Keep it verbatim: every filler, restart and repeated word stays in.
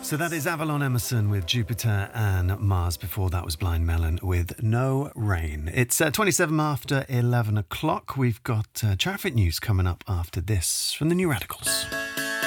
So that is Avalon Emerson with Jupiter and Mars. Before that was Blind Melon with No Rain. It's uh, twenty-seven after eleven o'clock. We've got uh, traffic news coming up after this from the New Radicals.